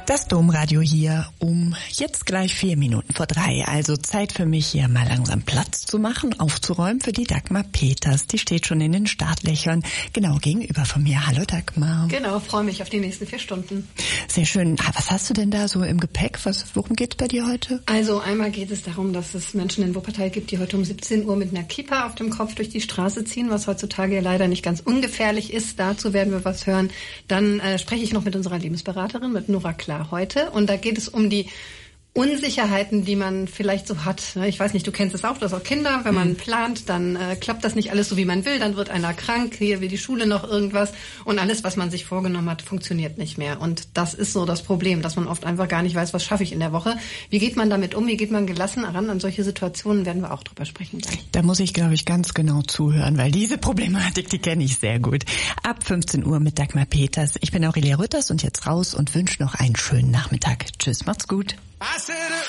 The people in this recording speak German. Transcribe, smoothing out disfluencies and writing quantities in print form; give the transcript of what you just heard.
Das Domradio hier um jetzt gleich 3:04. Also Zeit für mich, hier mal langsam Platz zu machen, aufzuräumen für die Dagmar Peters. Die steht schon in den Startlöchern, genau gegenüber von mir. Hallo Dagmar. Genau, freue mich auf die nächsten 4 Stunden. Sehr schön. Was hast du denn da so im Gepäck? Worum geht's bei dir heute? Also einmal geht es darum, dass es Menschen in Wuppertal gibt, die heute um 17 Uhr mit einer Kippa auf dem Kopf durch die Straße ziehen, was heutzutage ja leider nicht ganz ungefährlich ist. Dazu werden wir was hören. Dann spreche ich noch mit unserer Lebensberaterin, mit Nora Klar heute. Und da geht es um die Unsicherheiten, die man vielleicht so hat. Ich weiß nicht, du kennst es auch, du hast auch Kinder. Wenn man plant, dann klappt das nicht alles so, wie man will. Dann wird einer krank, hier will die Schule noch irgendwas. Und alles, was man sich vorgenommen hat, funktioniert nicht mehr. Und das ist so das Problem, dass man oft einfach gar nicht weiß, was schaffe ich in der Woche. Wie geht man damit um? Wie geht man gelassen ran? An solche Situationen werden wir auch drüber sprechen gleich. Da muss ich, glaube ich, ganz genau zuhören, weil diese Problematik, die kenne ich sehr gut. Ab 15 Uhr mit Dagmar Peters. Ich bin Aurelia Rütters und jetzt raus und wünsche noch einen schönen Nachmittag. Tschüss, macht's gut.